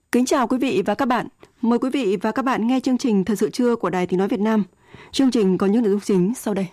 Kính chào quý vị và các bạn. Mời quý vị và các bạn nghe chương trình Thời sự trưa của Đài Tiếng nói Việt Nam. Chương trình có những nội dung chính sau đây.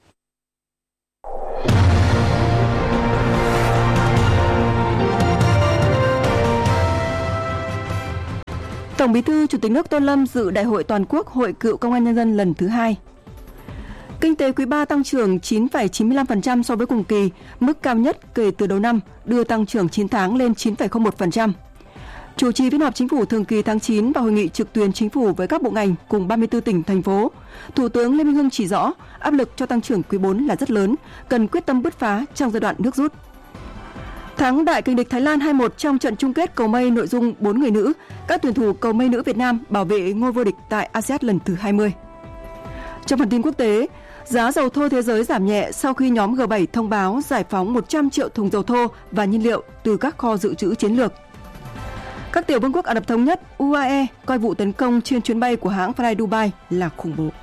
Tổng Bí thư Chủ tịch nước Tô Lâm dự Đại hội toàn quốc Hội Cựu Công an Nhân dân lần thứ 2. Kinh tế quý 3 tăng trưởng 9,95% so với cùng kỳ, mức cao nhất kể từ đầu năm, đưa tăng trưởng 9 tháng lên 9,01%. Chủ trì phiên họp Chính phủ thường kỳ tháng 9 và hội nghị trực tuyến Chính phủ với các bộ ngành cùng 34 tỉnh, thành phố, Thủ tướng Lê Minh Hưng chỉ rõ áp lực cho tăng trưởng quý 4 là rất lớn, cần quyết tâm bứt phá trong giai đoạn nước rút. Thắng đại kình địch Thái Lan 2-1 trong trận chung kết cầu mây nội dung 4 người nữ, các tuyển thủ cầu mây nữ Việt Nam bảo vệ ngôi vô địch tại ASEAN lần thứ 20. Trong phần tin quốc tế, giá dầu thô thế giới giảm nhẹ sau khi nhóm G7 thông báo giải phóng 100 triệu thùng dầu thô và nhiên liệu từ các kho dự trữ chiến lược. Các tiểu vương quốc Ả Rập Thống Nhất UAE coi vụ tấn công trên chuyến bay của hãng Fly Dubai là khủng bố.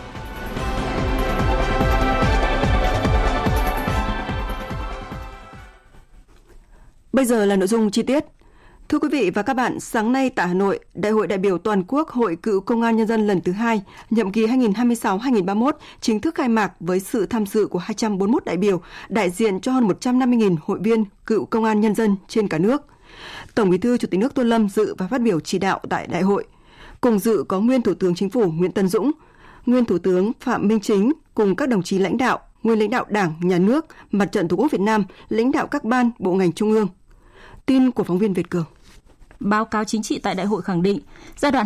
Bây giờ là nội dung chi tiết. Thưa quý vị và các bạn, sáng nay tại Hà Nội, Đại hội đại biểu toàn quốc Hội Cựu Công an Nhân dân lần thứ 2, nhiệm kỳ 2026-2031 chính thức khai mạc với sự tham dự của 241 đại biểu, đại diện cho hơn 150.000 hội viên cựu công an nhân dân trên cả nước. Tổng Bí thư Chủ tịch nước Tô Lâm dự và phát biểu chỉ đạo tại đại hội. Cùng dự có nguyên Thủ tướng Chính phủ Nguyễn Tấn Dũng, nguyên Thủ tướng Phạm Minh Chính cùng các đồng chí lãnh đạo, nguyên lãnh đạo Đảng, Nhà nước, Mặt trận Tổ quốc Việt Nam, lãnh đạo các ban, bộ ngành trung ương. Tin của phóng viên Việt Cường. Báo cáo chính trị tại đại hội khẳng định, giai đoạn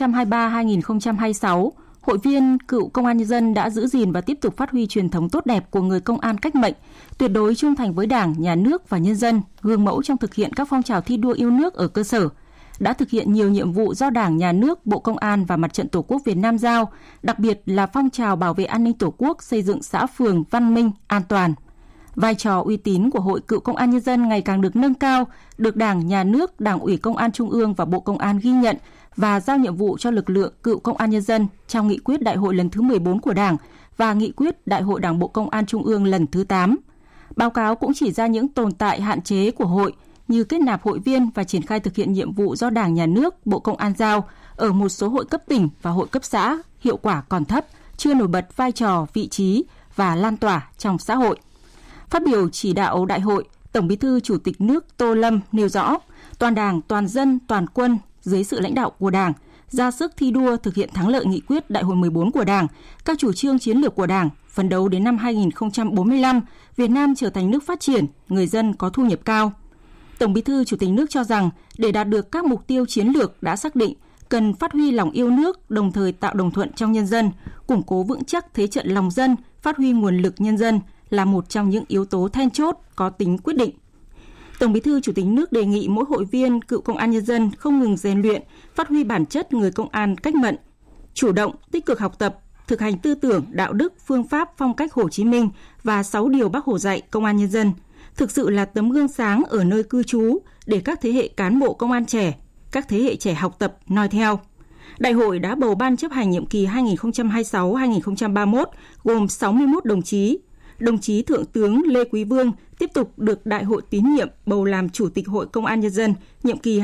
2023-2026, hội viên cựu công an nhân dân đã giữ gìn và tiếp tục phát huy truyền thống tốt đẹp của người công an cách mệnh, tuyệt đối trung thành với Đảng, Nhà nước và nhân dân, gương mẫu trong thực hiện các phong trào thi đua yêu nước ở cơ sở, đã thực hiện nhiều nhiệm vụ do Đảng, Nhà nước, Bộ Công an và Mặt trận Tổ quốc Việt Nam giao, đặc biệt là phong trào bảo vệ an ninh Tổ quốc, xây dựng xã phường văn minh, an toàn. Vai trò uy tín của Hội Cựu Công an Nhân dân ngày càng được nâng cao, được Đảng, Nhà nước, Đảng ủy Công an Trung ương và Bộ Công an ghi nhận và giao nhiệm vụ cho lực lượng Cựu Công an Nhân dân trong nghị quyết Đại hội lần thứ 14 của Đảng và nghị quyết Đại hội Đảng Bộ Công an Trung ương lần thứ 8. Báo cáo cũng chỉ ra những tồn tại hạn chế của hội như kết nạp hội viên và triển khai thực hiện nhiệm vụ do Đảng, Nhà nước, Bộ Công an giao ở một số hội cấp tỉnh và hội cấp xã, hiệu quả còn thấp, chưa nổi bật vai trò, vị trí và lan tỏa trong xã hội. Phát biểu chỉ đạo đại hội, Tổng Bí thư Chủ tịch nước Tô Lâm nêu rõ, toàn Đảng, toàn dân, toàn quân dưới sự lãnh đạo của Đảng, ra sức thi đua thực hiện thắng lợi nghị quyết Đại hội 14 của Đảng, các chủ trương chiến lược của Đảng, phấn đấu đến năm 2045, Việt Nam trở thành nước phát triển, người dân có thu nhập cao. Tổng Bí thư Chủ tịch nước cho rằng, để đạt được các mục tiêu chiến lược đã xác định, cần phát huy lòng yêu nước, đồng thời tạo đồng thuận trong nhân dân, củng cố vững chắc thế trận lòng dân, phát huy nguồn lực nhân dân là một trong những yếu tố then chốt có tính quyết định. Tổng Bí thư Chủ tịch nước đề nghị mỗi hội viên cựu công an nhân dân không ngừng rèn luyện, phát huy bản chất người công an cách mệnh, chủ động, tích cực học tập, thực hành tư tưởng, đạo đức, phương pháp, phong cách Hồ Chí Minh và 6 điều Bác Hồ dạy công an nhân dân, thực sự là tấm gương sáng ở nơi cư trú để các thế hệ cán bộ công an trẻ, các thế hệ trẻ học tập, noi theo. Đại hội đã bầu Ban chấp hành nhiệm kỳ 2026-2031 gồm 61 đồng chí. Đồng chí Thượng tướng Lê Quý Vương tiếp tục được Đại hội tín nhiệm bầu làm Chủ tịch Hội Công an Nhân dân nhiệm kỳ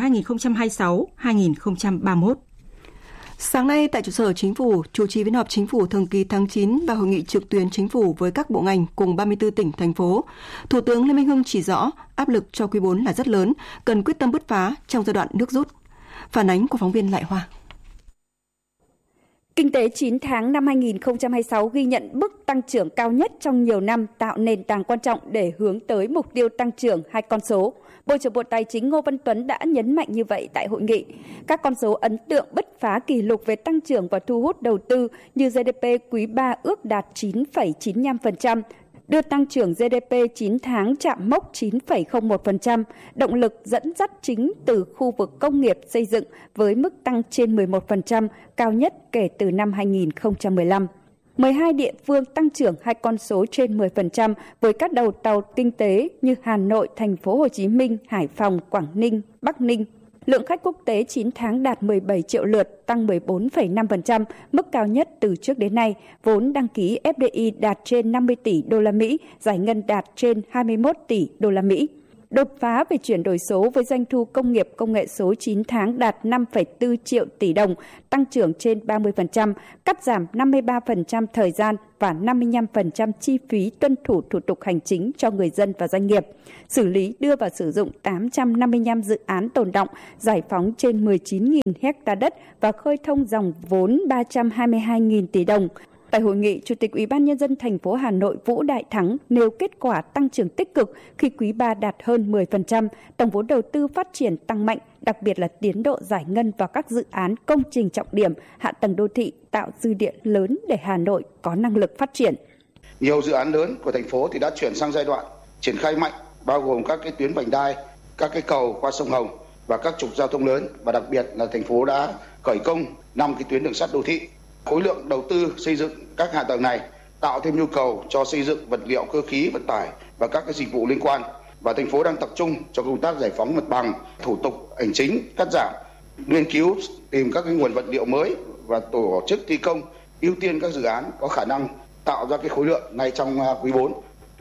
2026-2031. Sáng nay tại trụ sở Chính phủ, chủ trì phiên họp Chính phủ thường kỳ tháng 9 và hội nghị trực tuyến Chính phủ với các bộ ngành cùng 34 tỉnh, thành phố, Thủ tướng Lê Minh Hưng chỉ rõ áp lực cho quý 4 là rất lớn, cần quyết tâm bứt phá trong giai đoạn nước rút. Phản ánh của phóng viên Lại Hoa. Kinh tế 9 tháng năm 2026 ghi nhận mức tăng trưởng cao nhất trong nhiều năm, tạo nền tảng quan trọng để hướng tới mục tiêu tăng trưởng 2 con số. Bộ trưởng Bộ Tài chính Ngô Văn Tuấn đã nhấn mạnh như vậy tại hội nghị. Các con số ấn tượng bứt phá kỷ lục về tăng trưởng và thu hút đầu tư như GDP quý 3 ước đạt 9,95%, đưa tăng trưởng GDP 9 tháng chạm mốc 9,01%, động lực dẫn dắt chính từ khu vực công nghiệp xây dựng với mức tăng trên 11%, cao nhất kể từ năm 2015. 12 địa phương tăng trưởng 2 con số trên 10% với các đầu tàu kinh tế như Hà Nội, Thành phố Hồ Chí Minh, Hải Phòng, Quảng Ninh, Bắc Ninh. Lượng khách quốc tế 9 tháng đạt 17 triệu lượt, tăng 14,5%, mức cao nhất từ trước đến nay. Vốn đăng ký FDI đạt trên 50 tỷ đô la Mỹ, giải ngân đạt trên 21 tỷ đô la Mỹ. Đột phá về chuyển đổi số với doanh thu công nghiệp công nghệ số 9 tháng đạt 5,4 triệu tỷ đồng, tăng trưởng trên 30%, cắt giảm 53% thời gian và 55% chi phí tuân thủ thủ tục hành chính cho người dân và doanh nghiệp. Xử lý đưa vào sử dụng 855 dự án tồn đọng, giải phóng trên 19.000 ha đất và khơi thông dòng vốn 322.000 tỷ đồng. Tại hội nghị, Chủ tịch Ủy ban Nhân dân thành phố Hà Nội Vũ Đại Thắng nêu kết quả tăng trưởng tích cực khi quý 3 đạt hơn 10%, tổng vốn đầu tư phát triển tăng mạnh, đặc biệt là tiến độ giải ngân vào các dự án công trình trọng điểm, hạ tầng đô thị tạo dư địa lớn để Hà Nội có năng lực phát triển. Nhiều dự án lớn của thành phố thì đã chuyển sang giai đoạn triển khai mạnh, bao gồm các cái tuyến vành đai, các cái cầu qua sông Hồng và các trục giao thông lớn, và đặc biệt là thành phố đã khởi công 5 cái tuyến đường sắt đô thị. Khối lượng đầu tư xây dựng các hạ tầng này tạo thêm nhu cầu cho xây dựng vật liệu cơ khí vận tải và các cái dịch vụ liên quan, và thành phố đang tập trung cho công tác giải phóng mặt bằng, thủ tục hành chính cắt giảm, nghiên cứu tìm các cái nguồn vật liệu mới và tổ chức thi công, ưu tiên các dự án có khả năng tạo ra cái khối lượng ngay trong quý 4.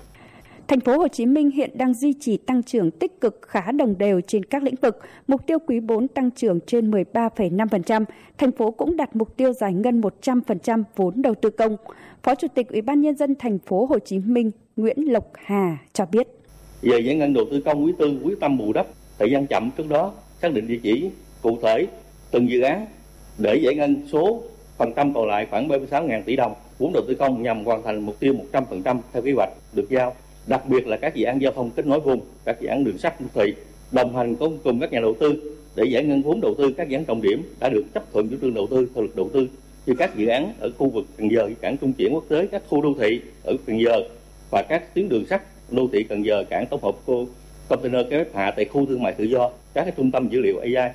Thành phố Hồ Chí Minh hiện đang duy trì tăng trưởng tích cực khá đồng đều trên các lĩnh vực, mục tiêu quý 4 tăng trưởng trên 13,5%. Thành phố cũng đặt mục tiêu giải ngân 100% vốn đầu tư công. Phó Chủ tịch Ủy ban Nhân dân thành phố Hồ Chí Minh Nguyễn Lộc Hà cho biết. Về giải ngân đầu tư công quý 4 quyết tâm bù đắp thời gian chậm trước đó, xác định địa chỉ cụ thể từng dự án để giải ngân số phần trăm còn lại khoảng 36.000 tỷ đồng vốn đầu tư công nhằm hoàn thành mục tiêu 100% theo kế hoạch được giao. Đặc biệt là các dự án giao thông kết nối vùng, các dự án đường sắt đô thị, đồng hành cùng các nhà đầu tư để giải ngân vốn đầu tư các dự án trọng điểm đã được chấp thuận chủ trương đầu tư theo luật đầu tư, như các dự án ở khu vực Cần Giờ, cảng trung chuyển quốc tế, các khu đô thị ở Cần Giờ và các tuyến đường sắt đô thị Cần Giờ, cảng tổng hợp container kéo ép hạ tại khu thương mại tự do, các cái trung tâm dữ liệu AI.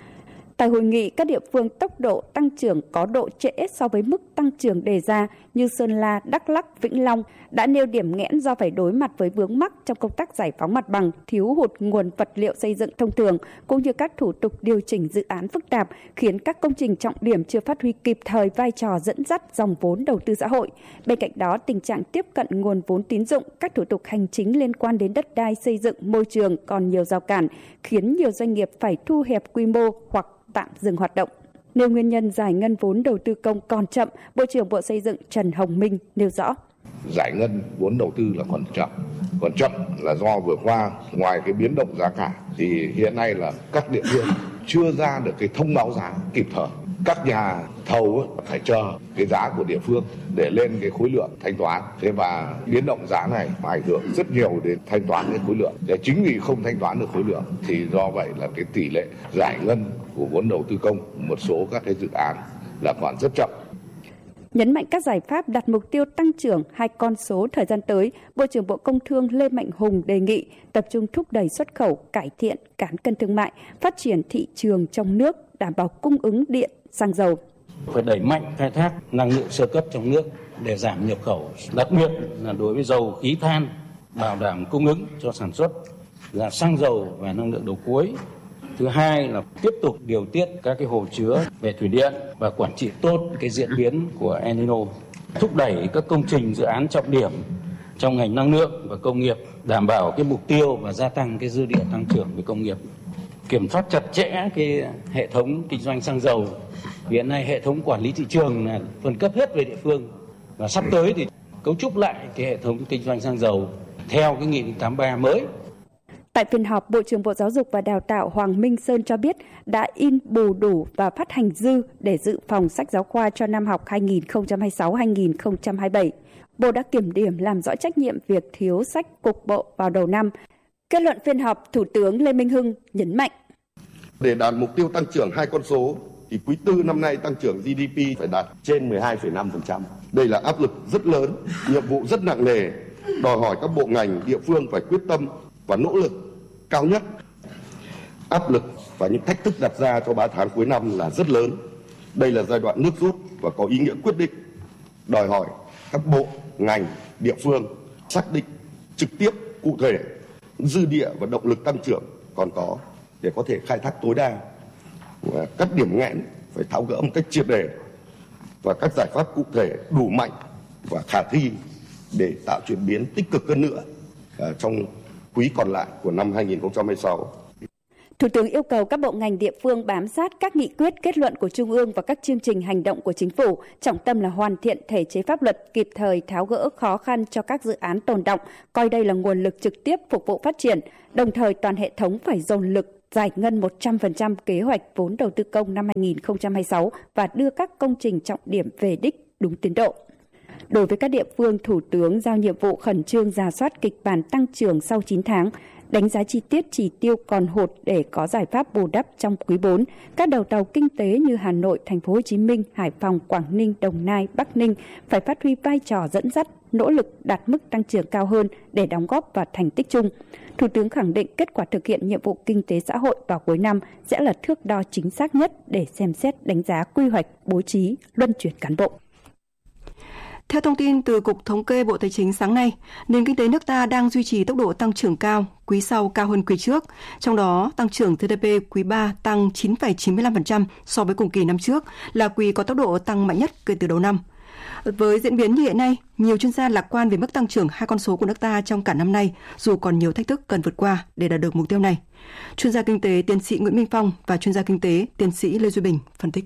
Tại hội nghị, các địa phương tốc độ tăng trưởng có độ trễ so với mức tăng trưởng đề ra như Sơn La, Đắk Lắk, Vĩnh Long đã nêu điểm nghẽn do phải đối mặt với vướng mắc trong công tác giải phóng mặt bằng, thiếu hụt nguồn vật liệu xây dựng thông thường, cũng như các thủ tục điều chỉnh dự án phức tạp, khiến các công trình trọng điểm chưa phát huy kịp thời vai trò dẫn dắt dòng vốn đầu tư xã hội. Bên cạnh đó, tình trạng tiếp cận nguồn vốn tín dụng, các thủ tục hành chính liên quan đến đất đai, xây dựng, môi trường còn nhiều rào cản, khiến nhiều doanh nghiệp phải thu hẹp quy mô hoặc tạm dừng hoạt động. Nêu nguyên nhân giải ngân vốn đầu tư công còn chậm, Bộ trưởng Bộ Xây dựng Trần Hồng Minh nêu rõ. Giải ngân vốn đầu tư là còn chậm là do vừa qua ngoài cái biến động giá cả thì hiện nay là các địa phương chưa ra được cái thông báo giá kịp thời. Các nhà thầu phải chờ cái giá của địa phương để lên cái khối lượng thanh toán. Thế và biến động giá này ảnh hưởng rất nhiều đến thanh toán cái khối lượng. Để chính vì không thanh toán được khối lượng thì do vậy là cái tỷ lệ giải ngân của vốn đầu tư công một số các cái dự án là còn rất chậm. Nhấn mạnh các giải pháp đặt mục tiêu tăng trưởng hai con số thời gian tới, Bộ trưởng Bộ Công Thương Lê Mạnh Hùng đề nghị tập trung thúc đẩy xuất khẩu, cải thiện cán cân thương mại, phát triển thị trường trong nước, đảm bảo cung ứng điện, xăng dầu. Phải đẩy mạnh khai thác năng lượng sơ cấp trong nước để giảm nhập khẩu, đặc biệt là đối với dầu, khí than, bảo đảm cung ứng cho sản xuất là xăng dầu và năng lượng đầu cuối. Thứ hai là tiếp tục điều tiết các cái hồ chứa về thủy điện và quản trị tốt cái diễn biến của El Nino, thúc đẩy các công trình dự án trọng điểm trong ngành năng lượng và công nghiệp, đảm bảo cái mục tiêu và gia tăng cái dư địa tăng trưởng về công nghiệp, kiểm soát chặt chẽ cái hệ thống kinh doanh xăng dầu. Hiện nay hệ thống quản lý thị trường là phân cấp hết về địa phương và sắp tới thì cấu trúc lại cái hệ thống kinh doanh xăng dầu theo cái nghị định 83 mới. Tại phiên họp, Bộ trưởng Bộ Giáo dục và Đào tạo Hoàng Minh Sơn cho biết đã in bù đủ và phát hành dư để dự phòng sách giáo khoa cho năm học 2026-2027. Bộ đã kiểm điểm làm rõ trách nhiệm việc thiếu sách cục bộ vào đầu năm. Kết luận phiên họp, Thủ tướng Lê Minh Hưng nhấn mạnh. Để đạt mục tiêu tăng trưởng hai con số, thì quý 4 năm nay tăng trưởng GDP phải đạt trên 12,5%. Đây là áp lực rất lớn, nhiệm vụ rất nặng nề, đòi hỏi các bộ ngành, địa phương phải quyết tâm và nỗ lực cao nhất. Áp lực và những thách thức đặt ra cho 3 tháng cuối năm là rất lớn. Đây là giai đoạn nước rút và có ý nghĩa quyết định, đòi hỏi các bộ, ngành, địa phương xác định trực tiếp, cụ thể dư địa và động lực tăng trưởng còn có để có thể khai thác tối đa. Các điểm nghẽn phải tháo gỡ một cách triệt để và các giải pháp cụ thể đủ mạnh và khả thi để tạo chuyển biến tích cực hơn nữa trong quý còn lại của năm 2026. Thủ tướng yêu cầu các bộ ngành địa phương bám sát các nghị quyết kết luận của Trung ương và các chương trình hành động của Chính phủ, trọng tâm là hoàn thiện thể chế pháp luật, kịp thời tháo gỡ khó khăn cho các dự án tồn đọng, coi đây là nguồn lực trực tiếp phục vụ phát triển. Đồng thời toàn hệ thống phải dồn lực giải ngân 100% kế hoạch vốn đầu tư công năm 2026 và đưa các công trình trọng điểm về đích đúng tiến độ. Đối với các địa phương, Thủ tướng giao nhiệm vụ khẩn trương rà soát kịch bản tăng trưởng sau 9 tháng, đánh giá chi tiết chỉ tiêu còn hụt để có giải pháp bù đắp trong quý 4. Các đầu tàu kinh tế như Hà Nội, Thành phố Hồ Chí Minh, Hải Phòng, Quảng Ninh, Đồng Nai, Bắc Ninh phải phát huy vai trò dẫn dắt, nỗ lực đạt mức tăng trưởng cao hơn để đóng góp vào thành tích chung. Thủ tướng khẳng định kết quả thực hiện nhiệm vụ kinh tế xã hội vào cuối năm sẽ là thước đo chính xác nhất để xem xét đánh giá quy hoạch, bố trí, luân chuyển cán bộ. Theo thông tin từ Cục Thống kê Bộ Tài chính sáng nay, nền kinh tế nước ta đang duy trì tốc độ tăng trưởng cao, quý sau cao hơn quý trước. Trong đó, tăng trưởng GDP quý 3 tăng 9,95% so với cùng kỳ năm trước, là quý có tốc độ tăng mạnh nhất kể từ đầu năm. Với diễn biến như hiện nay, nhiều chuyên gia lạc quan về mức tăng trưởng hai con số của nước ta trong cả năm nay, dù còn nhiều thách thức cần vượt qua để đạt được mục tiêu này. Chuyên gia kinh tế tiến sĩ Nguyễn Minh Phong và chuyên gia kinh tế tiến sĩ Lê Duy Bình phân tích.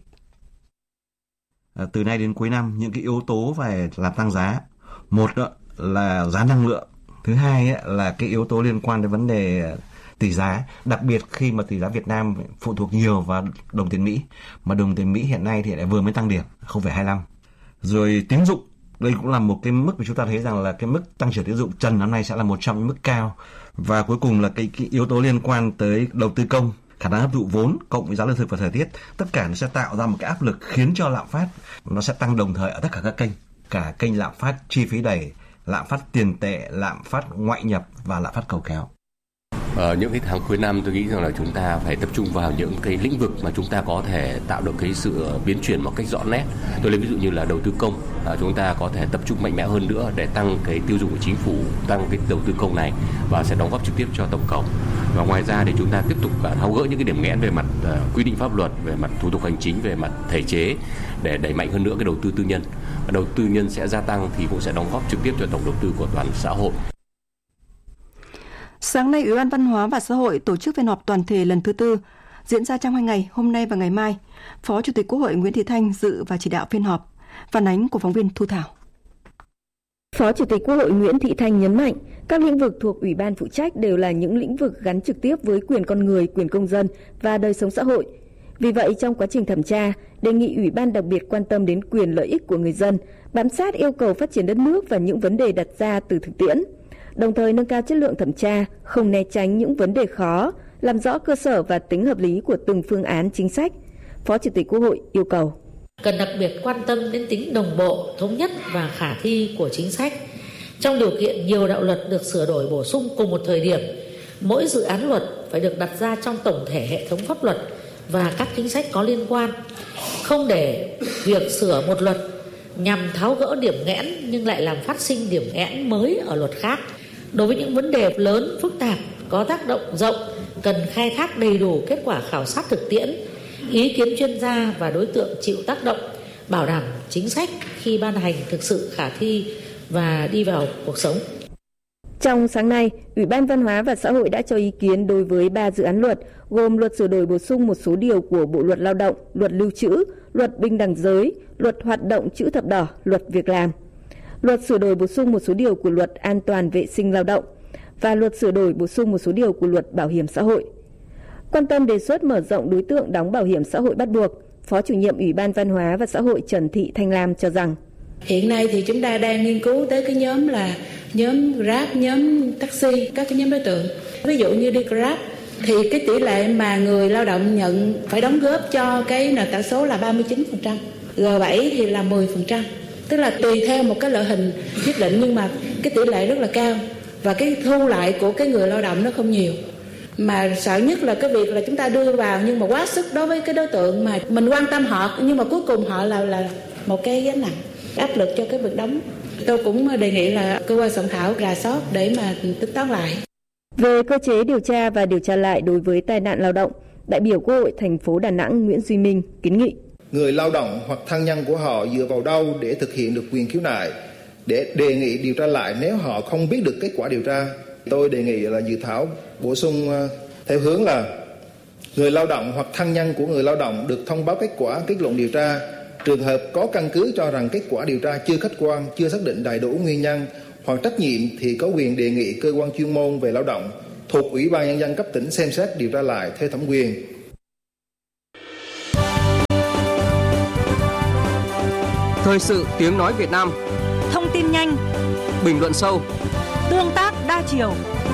Từ nay đến cuối năm, những cái yếu tố về làm tăng giá, một là giá năng lượng, thứ hai là cái yếu tố liên quan đến vấn đề tỷ giá, đặc biệt khi mà tỷ giá Việt Nam phụ thuộc nhiều vào đồng tiền Mỹ, mà đồng tiền Mỹ hiện nay thì lại vừa mới tăng điểm 0,25. Rồi tín dụng, đây cũng là một cái mức mà chúng ta thấy rằng là cái mức tăng trưởng tín dụng trần năm nay sẽ là một trong những mức cao. Và cuối cùng là cái yếu tố liên quan tới đầu tư công, khả năng hấp thụ vốn cộng với giá lương thực và thời tiết, tất cả nó sẽ tạo ra một cái áp lực khiến cho lạm phát nó sẽ tăng đồng thời ở tất cả các kênh, cả kênh lạm phát chi phí đẩy, lạm phát tiền tệ, lạm phát ngoại nhập và lạm phát cầu kéo. Ở những cái tháng cuối năm tôi nghĩ rằng là chúng ta phải tập trung vào những cái lĩnh vực mà chúng ta có thể tạo được cái sự biến chuyển một cách rõ nét. Tôi lấy ví dụ như là đầu tư công, chúng ta có thể tập trung mạnh mẽ hơn nữa để tăng cái tiêu dùng của chính phủ, tăng cái đầu tư công này và sẽ đóng góp trực tiếp cho tổng cầu. Và ngoài ra thì chúng ta tiếp tục tháo gỡ những cái điểm nghẽn về mặt quy định pháp luật, về mặt thủ tục hành chính, về mặt thể chế để đẩy mạnh hơn nữa cái đầu tư tư nhân. Đầu tư nhân sẽ gia tăng thì cũng sẽ đóng góp trực tiếp cho tổng đầu tư của toàn xã hội. Sáng nay, Ủy ban Văn hóa và Xã hội tổ chức phiên họp toàn thể lần thứ 4, diễn ra trong 2 ngày, hôm nay và ngày mai. Phó Chủ tịch Quốc hội Nguyễn Thị Thanh dự và chỉ đạo phiên họp. Phản ánh của phóng viên Thu Thảo. Phó Chủ tịch Quốc hội Nguyễn Thị Thanh nhấn mạnh, các lĩnh vực thuộc Ủy ban phụ trách đều là những lĩnh vực gắn trực tiếp với quyền con người, quyền công dân và đời sống xã hội. Vì vậy, trong quá trình thẩm tra, đề nghị Ủy ban đặc biệt quan tâm đến quyền lợi ích của người dân, bám sát yêu cầu phát triển đất nước và những vấn đề đặt ra từ thực tiễn. Đồng thời nâng cao chất lượng thẩm tra, không né tránh những vấn đề khó, làm rõ cơ sở và tính hợp lý của từng phương án chính sách. Phó Chủ tịch Quốc hội yêu cầu cần đặc biệt quan tâm đến tính đồng bộ, thống nhất và khả thi của chính sách. Trong điều kiện nhiều đạo luật được sửa đổi bổ sung cùng một thời điểm, mỗi dự án luật phải được đặt ra trong tổng thể hệ thống pháp luật và các chính sách có liên quan. Không để việc sửa một luật nhằm tháo gỡ điểm nghẽn nhưng lại làm phát sinh điểm nghẽn mới ở luật khác. Đối với những vấn đề lớn, phức tạp, có tác động rộng, cần khai thác đầy đủ kết quả khảo sát thực tiễn, ý kiến chuyên gia và đối tượng chịu tác động, bảo đảm chính sách khi ban hành thực sự khả thi và đi vào cuộc sống. Trong sáng nay, Ủy ban Văn hóa và Xã hội đã cho ý kiến đối với 3 dự án luật, gồm luật sửa đổi bổ sung một số điều của Bộ luật Lao động, luật lưu trữ, luật bình đẳng giới, luật hoạt động chữ thập đỏ, luật việc làm, luật sửa đổi bổ sung một số điều của luật an toàn vệ sinh lao động và luật sửa đổi bổ sung một số điều của luật bảo hiểm xã hội. Quan tâm đề xuất mở rộng đối tượng đóng bảo hiểm xã hội bắt buộc, Phó Chủ nhiệm Ủy ban Văn hóa và Xã hội Trần Thị Thanh Lam cho rằng hiện nay thì chúng ta đang nghiên cứu tới cái nhóm là nhóm Grab, nhóm taxi, các cái nhóm đối tượng. Ví dụ như đi Grab thì cái tỷ lệ mà người lao động nhận phải đóng góp cho cái nền tảng số là 39%, G7 thì là 10%. Tức là tùy theo một cái loại hình nhất định nhưng mà cái tỷ lệ rất là cao và cái thu lại của cái người lao động nó không nhiều. Mà sợ nhất là cái việc là chúng ta đưa vào nhưng mà quá sức đối với cái đối tượng mà mình quan tâm họ nhưng mà cuối cùng họ là một cái gánh nặng, áp lực cho cái việc đóng. Tôi cũng đề nghị là cơ quan soạn thảo rà soát để mà tính toán lại. Về cơ chế điều tra và điều tra lại đối với tai nạn lao động, đại biểu Quốc hội thành phố Đà Nẵng Nguyễn Duy Minh kiến nghị người lao động hoặc thân nhân của họ dựa vào đâu để thực hiện được quyền khiếu nại, để đề nghị điều tra lại nếu họ không biết được kết quả điều tra, Tôi đề nghị là dự thảo bổ sung theo hướng là người lao động hoặc thân nhân của người lao động được thông báo kết quả kết luận điều tra. Trường hợp có căn cứ cho rằng kết quả điều tra chưa khách quan, chưa xác định đầy đủ nguyên nhân hoặc trách nhiệm thì có quyền đề nghị cơ quan chuyên môn về lao động thuộc Ủy ban Nhân dân cấp tỉnh xem xét điều tra lại theo thẩm quyền. Thời sự tiếng nói Việt Nam. Thông tin nhanh, bình luận sâu, tương tác đa chiều.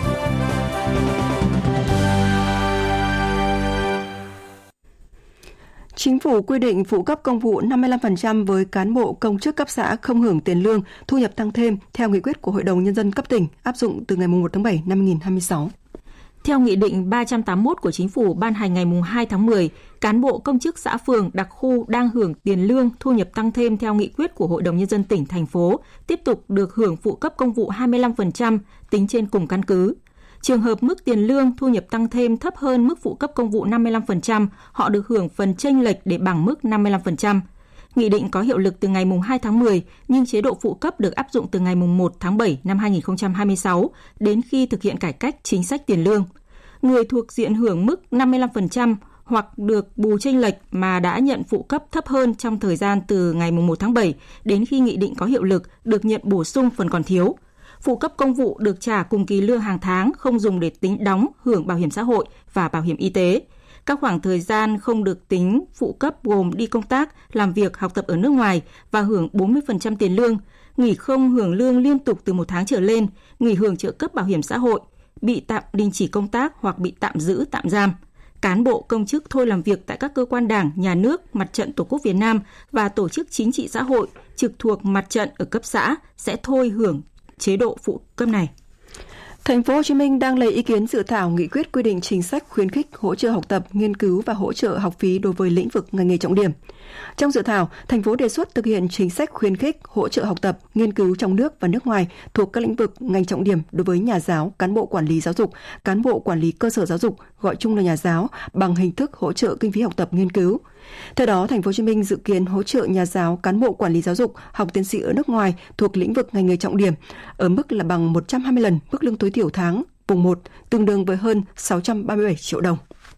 Chính phủ quy định phụ cấp công vụ 55% với cán bộ công chức cấp xã không hưởng tiền lương, thu nhập tăng thêm theo nghị quyết của Hội đồng Nhân dân cấp tỉnh áp dụng từ ngày 1 tháng 7 năm 2026. Theo Nghị định 381 của Chính phủ ban hành ngày 2 tháng 10, cán bộ công chức xã phường, đặc khu đang hưởng tiền lương, thu nhập tăng thêm theo nghị quyết của Hội đồng Nhân dân tỉnh, thành phố, tiếp tục được hưởng phụ cấp công vụ 25% tính trên cùng căn cứ. Trường hợp mức tiền lương, thu nhập tăng thêm thấp hơn mức phụ cấp công vụ 55%, họ được hưởng phần chênh lệch để bằng mức 55%. Nghị định có hiệu lực từ ngày 2 tháng 10, nhưng chế độ phụ cấp được áp dụng từ ngày 1 tháng 7 năm 2026 đến khi thực hiện cải cách chính sách tiền lương. Người thuộc diện hưởng mức 55% hoặc được bù chênh lệch mà đã nhận phụ cấp thấp hơn trong thời gian từ ngày 1 tháng 7 đến khi nghị định có hiệu lực được nhận bổ sung phần còn thiếu. Phụ cấp công vụ được trả cùng kỳ lương hàng tháng, không dùng để tính đóng, hưởng bảo hiểm xã hội và bảo hiểm y tế. Các khoảng thời gian không được tính phụ cấp gồm đi công tác, làm việc, học tập ở nước ngoài và hưởng 40% tiền lương, nghỉ không hưởng lương liên tục từ 1 tháng trở lên, nghỉ hưởng trợ cấp bảo hiểm xã hội, bị tạm đình chỉ công tác hoặc bị tạm giữ, tạm giam. Cán bộ công chức thôi làm việc tại các cơ quan Đảng, Nhà nước, Mặt trận Tổ quốc Việt Nam và tổ chức chính trị xã hội trực thuộc mặt trận ở cấp xã sẽ thôi hưởng chế độ phụ cấp này. Thành phố Hồ Chí Minh đang lấy ý kiến dự thảo nghị quyết quy định chính sách khuyến khích hỗ trợ học tập, nghiên cứu và hỗ trợ học phí đối với lĩnh vực ngành nghề trọng điểm. Trong dự thảo, thành phố đề xuất thực hiện chính sách khuyến khích hỗ trợ học tập, nghiên cứu trong nước và nước ngoài thuộc các lĩnh vực ngành trọng điểm đối với nhà giáo, cán bộ quản lý giáo dục, cán bộ quản lý cơ sở giáo dục, gọi chung là nhà giáo, bằng hình thức hỗ trợ kinh phí học tập, nghiên cứu. Theo đó, Thành phố Hồ Chí Minh dự kiến hỗ trợ nhà giáo, cán bộ quản lý giáo dục, học tiến sĩ ở nước ngoài thuộc lĩnh vực ngành nghề trọng điểm ở mức là bằng 120 lần mức lương tối thiểu tháng vùng 1, tương đương với hơn 637 triệu đồng.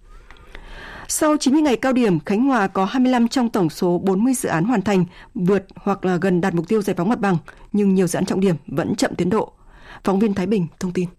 Sau 90 ngày cao điểm, Khánh Hòa có 25 trong tổng số 40 dự án hoàn thành, vượt hoặc là gần đạt mục tiêu giải phóng mặt bằng, nhưng nhiều dự án trọng điểm vẫn chậm tiến độ. Phóng viên Thái Bình thông tin.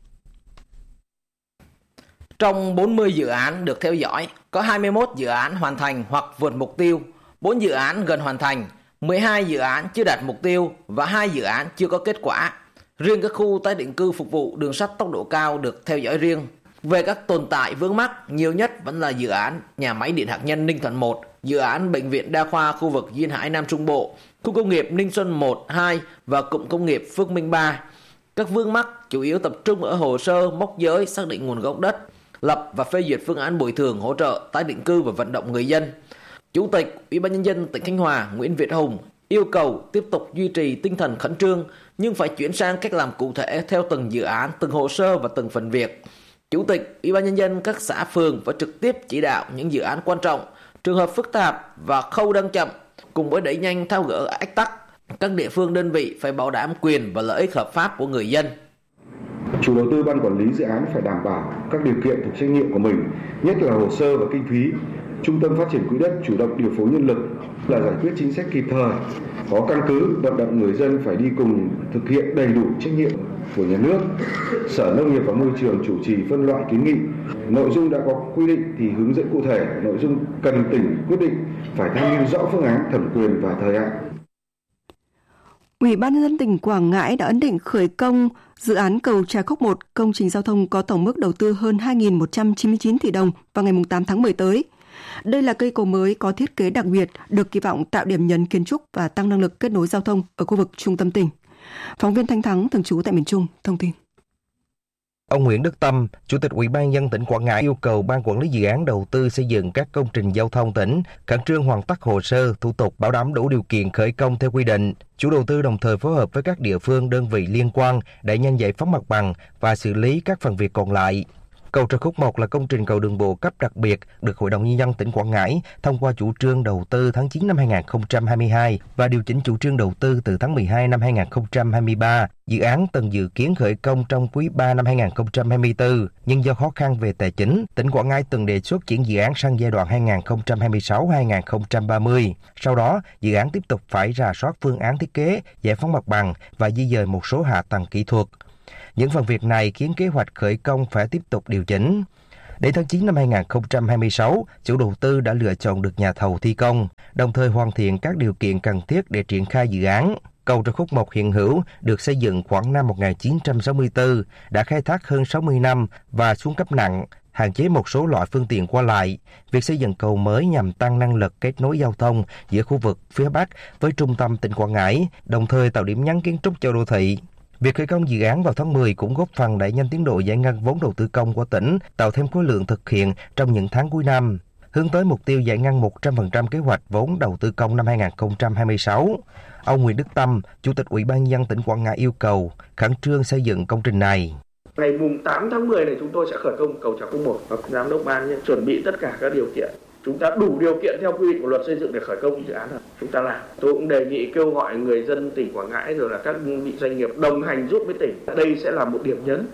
Trong 40 dự án được theo dõi, có 21 dự án hoàn thành hoặc vượt mục tiêu, 4 dự án gần hoàn thành, 12 dự án chưa đạt mục tiêu và 2 dự án chưa có kết quả. Riêng các khu tái định cư phục vụ đường sắt tốc độ cao được theo dõi riêng. Về các tồn tại vướng mắc, nhiều nhất vẫn là dự án nhà máy điện hạt nhân Ninh Thuận 1, dự án bệnh viện đa khoa khu vực Duyên Hải Nam Trung Bộ, khu công nghiệp Ninh Xuân 1, 2 và cụm công nghiệp Phước Minh 3. Các vướng mắc chủ yếu tập trung ở hồ sơ, mốc giới, xác định nguồn gốc đất, lập và phê duyệt phương án bồi thường hỗ trợ tái định cư và vận động người dân. Chủ tịch Ủy ban Nhân dân tỉnh Khánh Hòa Nguyễn Việt Hùng yêu cầu tiếp tục duy trì tinh thần khẩn trương nhưng phải chuyển sang cách làm cụ thể theo từng dự án, từng hồ sơ và từng phần việc. Chủ tịch Ủy ban Nhân dân các xã phường phải trực tiếp chỉ đạo những dự án quan trọng, trường hợp phức tạp và khâu đang chậm, cùng với đẩy nhanh tháo gỡ ách tắc. Các địa phương đơn vị phải bảo đảm quyền và lợi ích hợp pháp của người dân. Chủ đầu tư, ban quản lý dự án phải đảm bảo các điều kiện thuộc trách nhiệm của mình, nhất là hồ sơ và kinh phí. Trung tâm phát triển quỹ đất chủ động điều phối nhân lực, là giải quyết chính sách kịp thời, có căn cứ, vận động người dân phải đi cùng thực hiện đầy đủ trách nhiệm của nhà nước. Sở Nông nghiệp và Môi trường chủ trì phân loại kiến nghị. Nội dung đã có quy định thì hướng dẫn cụ thể, nội dung cần tỉnh quyết định phải tham mưu rõ phương án, thẩm quyền và thời hạn. Ủy ban Nhân dân tỉnh Quảng Ngãi đã ấn định khởi công dự án cầu Trà Khúc 1, công trình giao thông có tổng mức đầu tư hơn 2.199 tỷ đồng vào ngày 8 tháng 10 tới. Đây là cây cầu mới có thiết kế đặc biệt, được kỳ vọng tạo điểm nhấn kiến trúc và tăng năng lực kết nối giao thông ở khu vực trung tâm tỉnh. Phóng viên Thanh Thắng, thường trú tại miền Trung, thông tin. Ông Nguyễn Đức Tâm, Chủ tịch Ủy ban Nhân dân tỉnh Quảng Ngãi yêu cầu Ban Quản lý Dự án Đầu tư xây dựng các công trình giao thông tỉnh khẩn trương hoàn tất hồ sơ, thủ tục bảo đảm đủ điều kiện khởi công theo quy định. Chủ đầu tư đồng thời phối hợp với các địa phương, đơn vị liên quan để nhanh giải phóng mặt bằng và xử lý các phần việc còn lại. Cầu Trà Khúc 1 là công trình cầu đường bộ cấp đặc biệt được Hội đồng Nhân dân tỉnh Quảng Ngãi thông qua chủ trương đầu tư tháng 9 năm 2022 và điều chỉnh chủ trương đầu tư từ tháng 12 năm 2023. Dự án từng dự kiến khởi công trong quý 3 năm 2024, nhưng do khó khăn về tài chính, tỉnh Quảng Ngãi từng đề xuất chuyển dự án sang giai đoạn 2026-2030. Sau đó, dự án tiếp tục phải rà soát phương án thiết kế, giải phóng mặt bằng và di dời một số hạ tầng kỹ thuật. Những phần việc này khiến kế hoạch khởi công phải tiếp tục điều chỉnh. Đến tháng 9 năm 2026, chủ đầu tư đã lựa chọn được nhà thầu thi công, đồng thời hoàn thiện các điều kiện cần thiết để triển khai dự án. Cầu Trà Khúc 1 hiện hữu được xây dựng khoảng năm 1964, đã khai thác hơn 60 năm và xuống cấp nặng, hạn chế một số loại phương tiện qua lại. Việc xây dựng cầu mới nhằm tăng năng lực kết nối giao thông giữa khu vực phía Bắc với trung tâm tỉnh Quảng Ngãi, đồng thời tạo điểm nhấn kiến trúc cho đô thị. Việc khởi công dự án vào tháng 10 cũng góp phần đẩy nhanh tiến độ giải ngân vốn đầu tư công của tỉnh, tạo thêm khối lượng thực hiện trong những tháng cuối năm, hướng tới mục tiêu giải ngân 100% kế hoạch vốn đầu tư công năm 2026. Ông Nguyễn Đức Tâm, Chủ tịch Ủy ban Nhân dân tỉnh Quảng Ngãi yêu cầu khẩn trương xây dựng công trình này. Ngày mùng 8 tháng 10 này chúng tôi sẽ khởi công cầu Trà Khúc 1 và giám đốc ban chuẩn bị tất cả các điều kiện. Chúng ta đủ điều kiện theo quy định của luật xây dựng để khởi công dự án rồi, chúng ta làm. Tôi cũng đề nghị kêu gọi người dân tỉnh Quảng Ngãi rồi là các đơn vị doanh nghiệp đồng hành giúp với tỉnh. Đây sẽ là một điểm nhấn.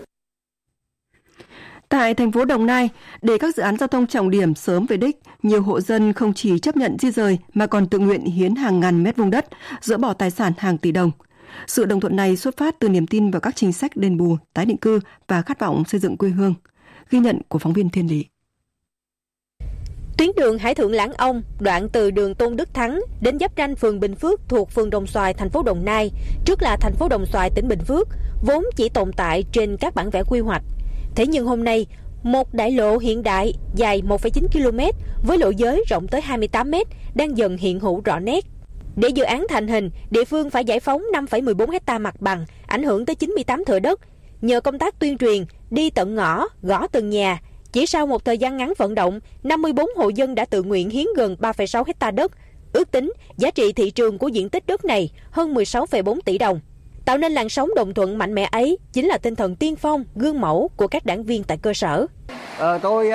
Tại thành phố Đồng Nai, để các dự án giao thông trọng điểm sớm về đích, nhiều hộ dân không chỉ chấp nhận di rời mà còn tự nguyện hiến hàng ngàn mét vuông đất, dỡ bỏ tài sản hàng tỷ đồng. Sự đồng thuận này xuất phát từ niềm tin vào các chính sách đền bù, tái định cư và khát vọng xây dựng quê hương. Ghi nhận của phóng viên Thiên Lý. Tuyến đường Hải Thượng Lãng Ông, đoạn từ đường Tôn Đức Thắng đến giáp ranh phường Bình Phước thuộc phường Đồng Xoài, thành phố Đồng Nai, trước là thành phố Đồng Xoài, tỉnh Bình Phước, vốn chỉ tồn tại trên các bản vẽ quy hoạch. Thế nhưng hôm nay, một đại lộ hiện đại dài 1,9 km với lộ giới rộng tới 28 m đang dần hiện hữu rõ nét. Để dự án thành hình, địa phương phải giải phóng 5,14 hectare mặt bằng, ảnh hưởng tới 98 thửa đất. Nhờ công tác tuyên truyền, đi tận ngõ, gõ từng nhà, chỉ sau một thời gian ngắn vận động, 54 hộ dân đã tự nguyện hiến gần 3,6 hectare đất. Ước tính, giá trị thị trường của diện tích đất này hơn 16,4 tỷ đồng. Tạo nên làn sóng đồng thuận mạnh mẽ ấy chính là tinh thần tiên phong, gương mẫu của các đảng viên tại cơ sở. Tôi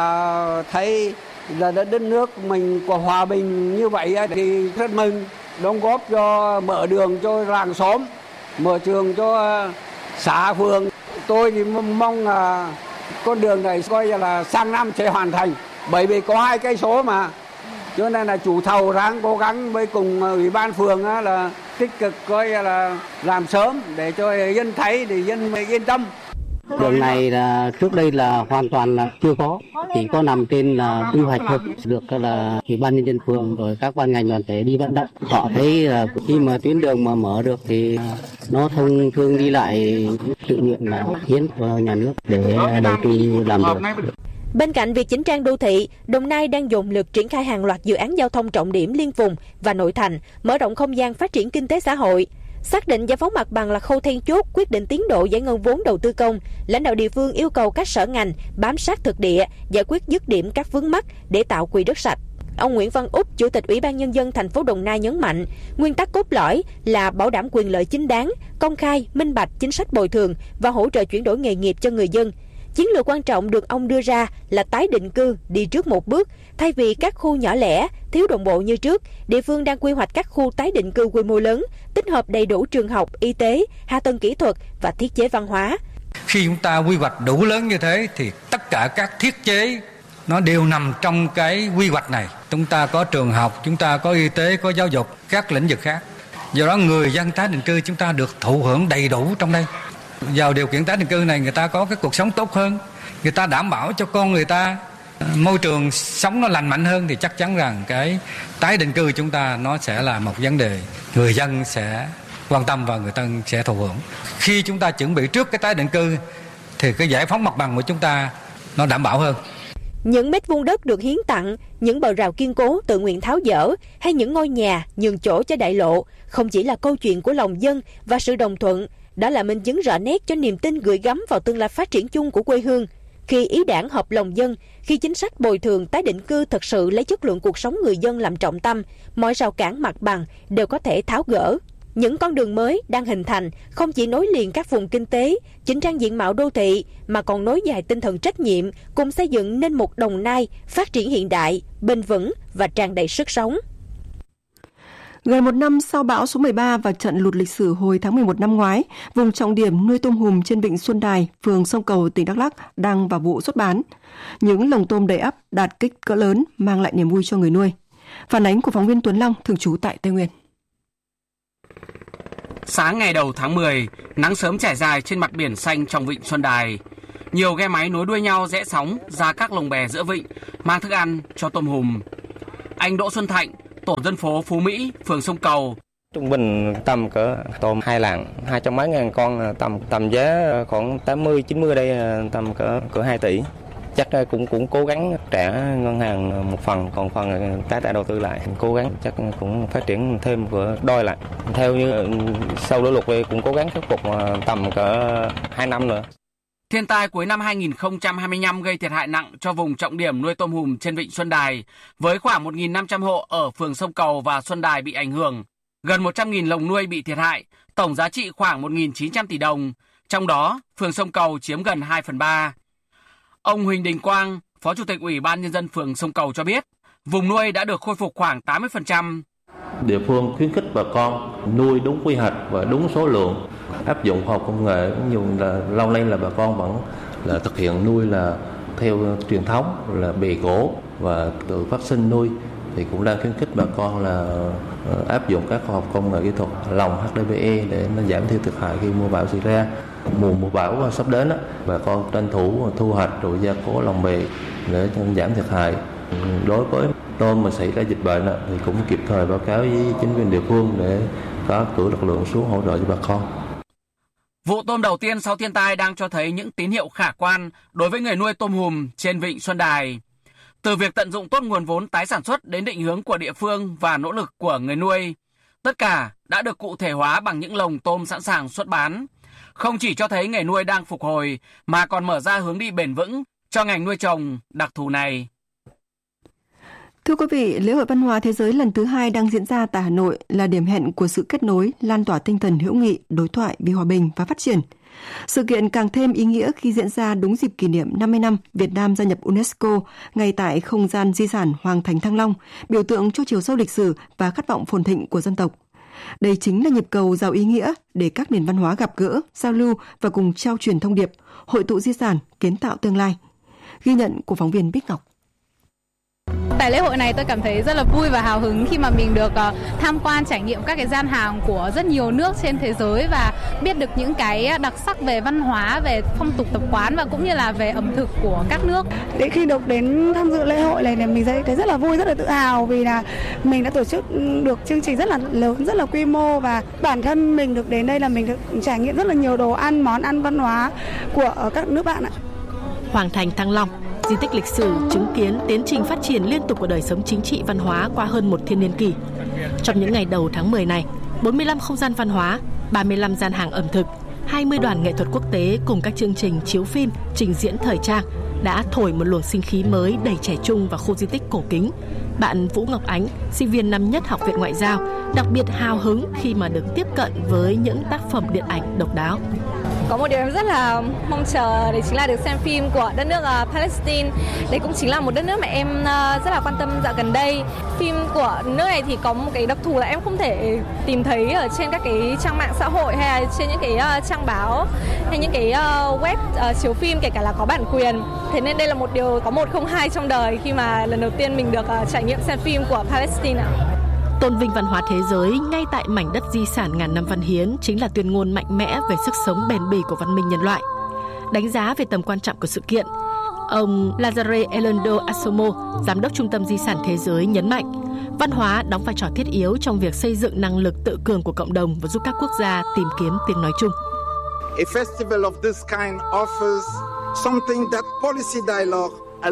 là thấy là đất nước mình có hòa bình như vậy thì rất mừng, đóng góp cho mở đường cho làng xóm, mở trường cho xã phường. Tôi thì mong là con đường này coi là sang năm sẽ hoàn thành, bởi vì có 2 cây số mà, cho nên là chủ thầu ráng cố gắng với cùng ủy ban phường là tích cực coi là làm sớm để cho dân thấy thì dân yên tâm. Đường này là trước đây là hoàn toàn là chưa có, chỉ có nằm trên là quy hoạch thôi, được là ủy ban nhân dân phường rồi các ban ngành đoàn thể đi vận động. Họ thấy là khi mà tuyến đường mà mở được thì nó thông thương đi lại, tự nguyện là hiến vào nhà nước để đầu tư làm được. Bên cạnh việc chỉnh trang đô thị, Đồng Nai đang dồn lực triển khai hàng loạt dự án giao thông trọng điểm liên vùng và nội thành, mở rộng không gian phát triển kinh tế xã hội. Xác định giải phóng mặt bằng là khâu then chốt quyết định tiến độ giải ngân vốn đầu tư công, lãnh đạo địa phương yêu cầu các sở ngành bám sát thực địa, giải quyết dứt điểm các vướng mắc để tạo quỹ đất sạch. Ông Nguyễn Văn Úc, Chủ tịch Ủy ban Nhân dân thành phố Đồng Nai nhấn mạnh, nguyên tắc cốt lõi là bảo đảm quyền lợi chính đáng, công khai, minh bạch chính sách bồi thường và hỗ trợ chuyển đổi nghề nghiệp cho người dân. Chiến lược quan trọng được ông đưa ra là tái định cư đi trước một bước. Thay vì các khu nhỏ lẻ, thiếu đồng bộ như trước, địa phương đang quy hoạch các khu tái định cư quy mô lớn, tích hợp đầy đủ trường học, y tế, hạ tầng kỹ thuật và thiết chế văn hóa. Khi chúng ta quy hoạch đủ lớn như thế thì tất cả các thiết chế nó đều nằm trong cái quy hoạch này. Chúng ta có trường học, chúng ta có y tế, có giáo dục, các lĩnh vực khác. Do đó người dân tái định cư chúng ta được thụ hưởng đầy đủ trong đây. Vào điều kiện tái định cư này người ta có cái cuộc sống tốt hơn, người ta đảm bảo cho con người ta môi trường sống nó lành mạnh hơn thì chắc chắn rằng cái tái định cư chúng ta nó sẽ là một vấn đề người dân sẽ quan tâm và người ta sẽ thụ hưởng. Khi chúng ta chuẩn bị trước cái tái định cư thì cái giải phóng mặt bằng của chúng ta nó đảm bảo hơn. Những mét vuông đất được hiến tặng, những bờ rào kiên cố tự nguyện tháo dỡ hay những ngôi nhà nhường chỗ cho đại lộ không chỉ là câu chuyện của lòng dân và sự đồng thuận, đó là minh chứng rõ nét cho niềm tin gửi gắm vào tương lai phát triển chung của quê hương. Khi ý đảng hợp lòng dân, khi chính sách bồi thường tái định cư thật sự lấy chất lượng cuộc sống người dân làm trọng tâm, mọi rào cản mặt bằng đều có thể tháo gỡ. những con đường mới đang hình thành không chỉ nối liền các vùng kinh tế, chỉnh trang diện mạo đô thị mà còn nối dài tinh thần trách nhiệm cùng xây dựng nên một Đồng Nai phát triển hiện đại, bền vững và tràn đầy sức sống. Gần một năm sau bão số 13 và trận lụt lịch sử hồi tháng 11 năm ngoái, vùng trọng điểm nuôi tôm hùm trên vịnh Xuân Đài, phường Sông Cầu, tỉnh Đắk Lắk đang vào vụ xuất bán. Những lồng tôm đầy ắp đạt kích cỡ lớn mang lại niềm vui cho người nuôi. Phản ánh của phóng viên Tuấn Long thường trú tại Tây Nguyên. Sáng ngày đầu tháng 10, nắng sớm trải dài trên mặt biển xanh trong vịnh Xuân Đài. Nhiều ghe máy nối đuôi nhau rẽ sóng ra các lồng bè giữa vịnh, mang thức ăn cho tôm hùm. Anh Đỗ Xuân Thạnh, tổ dân phố Phú Mỹ, phường Sông Cầu. Trung bình tầm cỡ tôm 2 lạng, 200 mấy ngàn con, tầm giá khoảng 80-90 đây tầm cỡ 2 tỷ. Chắc cũng cố gắng trả ngân hàng một phần, còn phần tái tạo đầu tư lại. Cố gắng chắc cũng phát triển thêm vừa đôi lại. Theo như sau lũ lụt thì cũng cố gắng khắc phục tầm cỡ 2 năm nữa. Thiên tai cuối năm 2025 gây thiệt hại nặng cho vùng trọng điểm nuôi tôm hùm trên vịnh Xuân Đài, với khoảng 1.500 hộ ở phường Sông Cầu và Xuân Đài bị ảnh hưởng. Gần 100.000 lồng nuôi bị thiệt hại, tổng giá trị khoảng 1.900 tỷ đồng, trong đó phường Sông Cầu chiếm gần 2/3. Ông Huỳnh Đình Quang, Phó Chủ tịch Ủy ban Nhân dân phường Sông Cầu cho biết, vùng nuôi đã được khôi phục khoảng 80%. Địa phương khuyến khích bà con nuôi đúng quy hoạch và đúng số lượng, áp dụng khoa học công nghệ, nhưng là lâu nay là bà con vẫn là thực hiện nuôi là theo truyền thống là bè gỗ và tự phát sinh nuôi, thì cũng đang khuyến khích bà con là áp dụng các khoa học công nghệ kỹ thuật lồng HDPE để nó giảm thiểu thiệt hại khi mưa bão xảy ra. Mùa bão sắp đến bà con tranh thủ thu hoạch rồi gia cố lồng bè để giảm thiệt hại. Đối với tôm mà xảy ra dịch bệnh thì cũng kịp thời báo cáo với chính quyền địa phương để có cử lực lượng xuống hỗ trợ cho bà con. Vụ tôm đầu tiên sau thiên tai đang cho thấy những tín hiệu khả quan đối với người nuôi tôm hùm trên vịnh Xuân Đài. Từ việc tận dụng tốt nguồn vốn tái sản xuất đến định hướng của địa phương và nỗ lực của người nuôi, tất cả đã được cụ thể hóa bằng những lồng tôm sẵn sàng xuất bán. Không chỉ cho thấy nghề nuôi đang phục hồi mà còn mở ra hướng đi bền vững cho ngành nuôi trồng đặc thù này. Thưa quý vị, lễ hội văn hóa thế giới lần thứ 2 đang diễn ra tại Hà Nội là điểm hẹn của sự kết nối, lan tỏa tinh thần hữu nghị, đối thoại vì hòa bình và phát triển. Sự kiện càng thêm ý nghĩa khi diễn ra đúng dịp kỷ niệm 50 năm Việt Nam gia nhập UNESCO, ngay tại không gian di sản Hoàng Thành Thăng Long, biểu tượng cho chiều sâu lịch sử và khát vọng phồn thịnh của dân tộc. Đây chính là nhịp cầu giàu ý nghĩa để các nền văn hóa gặp gỡ, giao lưu và cùng trao truyền thông điệp, hội tụ di sản, kiến tạo tương lai. Ghi nhận của phóng viên Bích Ngọc. Tại lễ hội này tôi cảm thấy rất là vui và hào hứng khi mà mình được tham quan trải nghiệm các cái gian hàng của rất nhiều nước trên thế giới và biết được những cái đặc sắc về văn hóa, về phong tục tập quán và cũng như là về ẩm thực của các nước. Để khi được đến tham dự lễ hội này thì mình thấy rất là vui, rất là tự hào vì là mình đã tổ chức được chương trình rất là lớn, rất là quy mô và bản thân mình được đến đây là mình được trải nghiệm rất là nhiều đồ ăn, món ăn văn hóa của các nước bạn ạ. Hoàng Thành Thăng Long, di tích lịch sử chứng kiến tiến trình phát triển liên tục của đời sống chính trị văn hóa qua hơn một thiên niên kỷ. Trong những ngày đầu tháng 10 này, 45 không gian văn hóa, 35 gian hàng ẩm thực, 20 đoàn nghệ thuật quốc tế cùng các chương trình chiếu phim, trình diễn thời trang đã thổi một luồng sinh khí mới đầy trẻ trung vào khu di tích cổ kính. Bạn Vũ Ngọc Ánh, sinh viên năm nhất Học viện Ngoại giao, đặc biệt hào hứng khi mà được tiếp cận với những tác phẩm điện ảnh độc đáo. Có một điều em rất là mong chờ, đấy chính là được xem phim của đất nước Palestine. Đấy cũng chính là một đất nước mà em rất là quan tâm dạo gần đây. Phim của nước này thì có một cái đặc thù là em không thể tìm thấy ở trên các cái trang mạng xã hội hay là trên những cái trang báo hay những cái web chiếu phim, kể cả là có bản quyền. Thế nên đây là một điều có 102 trong đời khi mà lần đầu tiên mình được trải nghiệm xem phim của Palestine. Tôn vinh văn hóa thế giới ngay tại mảnh đất di sản ngàn năm văn hiến chính là tuyên ngôn mạnh mẽ về sức sống bền bỉ của văn minh nhân loại. Đánh giá về tầm quan trọng của sự kiện, ông Lazare Elondo Asomo, Giám đốc Trung tâm Di sản Thế giới nhấn mạnh, văn hóa đóng vai trò thiết yếu trong việc xây dựng năng lực tự cường của cộng đồng và giúp các quốc gia tìm kiếm tiếng nói chung. A festival of this kind offers something that policy dialogue.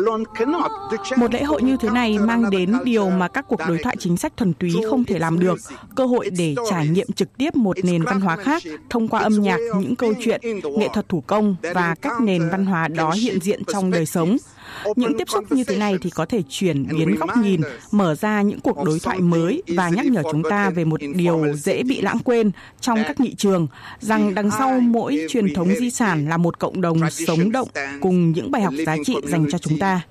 Một lễ hội như thế này mang đến điều mà các cuộc đối thoại chính sách thuần túy không thể làm được, cơ hội để trải nghiệm trực tiếp một nền văn hóa khác thông qua âm nhạc, những câu chuyện, nghệ thuật thủ công và các nền văn hóa đó hiện diện trong đời sống. Những tiếp xúc như thế này thì có thể chuyển biến góc nhìn, mở ra những cuộc đối thoại mới và nhắc nhở chúng ta về một điều dễ bị lãng quên trong các nghị trường, rằng đằng sau mỗi truyền thống di sản là một cộng đồng sống động cùng những bài học giá trị dành cho chúng ta.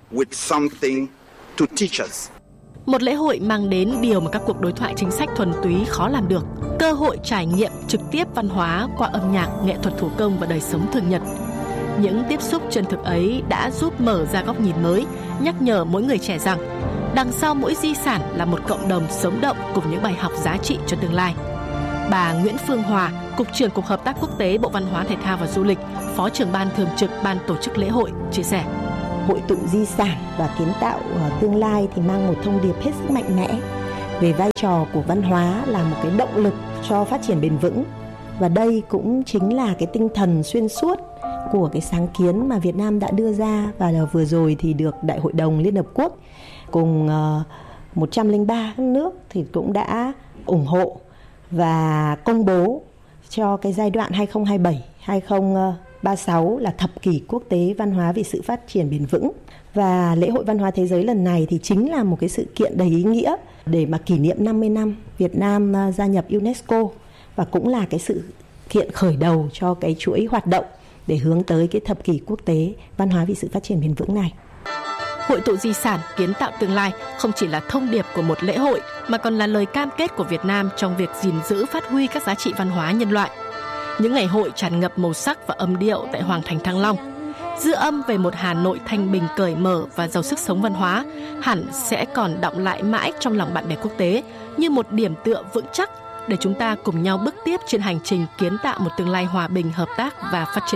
Một lễ hội mang đến điều mà các cuộc đối thoại chính sách thuần túy khó làm được, cơ hội trải nghiệm trực tiếp văn hóa qua âm nhạc, nghệ thuật thủ công và đời sống thường nhật. Những tiếp xúc chân thực ấy đã giúp mở ra góc nhìn mới, nhắc nhở mỗi người trẻ rằng đằng sau mỗi di sản là một cộng đồng sống động cùng những bài học giá trị cho tương lai. Bà Nguyễn Phương Hòa, Cục trưởng Cục Hợp tác Quốc tế Bộ Văn hóa Thể thao và Du lịch, Phó trưởng ban thường trực Ban tổ chức lễ hội, chia sẻ. Hội tụ di sản và kiến tạo tương lai thì mang một thông điệp hết sức mạnh mẽ về vai trò của văn hóa là một cái động lực cho phát triển bền vững. Và đây cũng chính là cái tinh thần xuyên suốt của cái sáng kiến mà Việt Nam đã đưa ra, và vừa rồi thì được Đại hội đồng Liên Hợp Quốc cùng 103 nước thì cũng đã ủng hộ và công bố cho cái giai đoạn 2027-2036 là thập kỷ quốc tế văn hóa vì sự phát triển bền vững. Và lễ hội văn hóa thế giới lần này thì chính là một cái sự kiện đầy ý nghĩa để mà kỷ niệm 50 năm Việt Nam gia nhập UNESCO, và cũng là cái sự kiện khởi đầu cho cái chuỗi hoạt động để hướng tới cái thập kỷ quốc tế văn hóa vì sự phát triển bền vững này. Hội tụ di sản kiến tạo tương lai không chỉ là thông điệp của một lễ hội mà còn là lời cam kết của Việt Nam trong việc gìn giữ phát huy các giá trị văn hóa nhân loại. Những ngày hội tràn ngập màu sắc và âm điệu tại Hoàng thành Thăng Long, dư âm về một Hà Nội thanh bình cởi mở và giàu sức sống văn hóa hẳn sẽ còn đọng lại mãi trong lòng bạn bè quốc tế như một điểm tựa vững chắc để chúng ta cùng nhau bước tiếp trên hành trình kiến tạo một tương lai hòa bình, hợp tác và phát triển